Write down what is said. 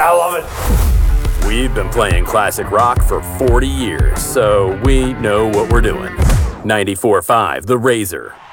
I love it. We've been playing classic rock for 40 years, so we know what we're doing. 94.5 The Razor.